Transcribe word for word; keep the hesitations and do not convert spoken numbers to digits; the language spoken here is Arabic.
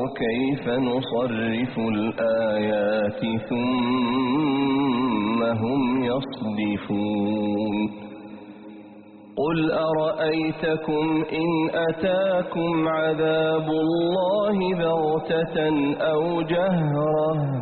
كيف نصرف الآيات ثم هم يصدفون قل أرأيتكم إن أتاكم عذاب الله بغتة أو جهرة